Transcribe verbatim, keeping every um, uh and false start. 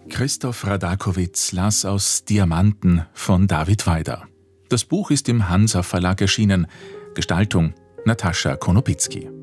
Christoph Radakowitz las aus Diamanten von David Wajda. Das Buch ist im Hansa Verlag erschienen. Gestaltung Natascha Konopitzky.